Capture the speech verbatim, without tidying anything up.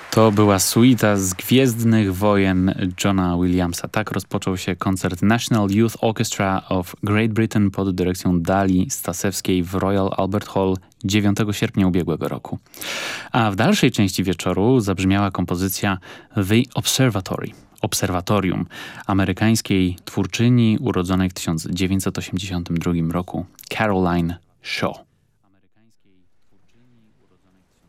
To była suita z Gwiezdnych Wojen Johna Williamsa. Tak rozpoczął się koncert National Youth Orchestra of Great Britain pod dyrekcją Dali Stasewskiej w Royal Albert Hall dziewiątego sierpnia ubiegłego roku. A w dalszej części wieczoru zabrzmiała kompozycja The Observatory. Obserwatorium amerykańskiej twórczyni urodzonej w tysiąc dziewięćset osiemdziesiątym drugim roku Caroline Shaw.